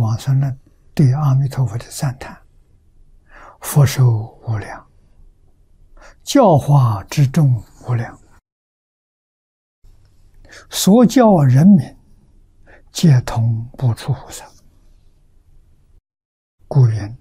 往生论对阿弥陀佛的赞叹：佛寿无量，教化之众无量，所教人民皆同不出菩萨。故云：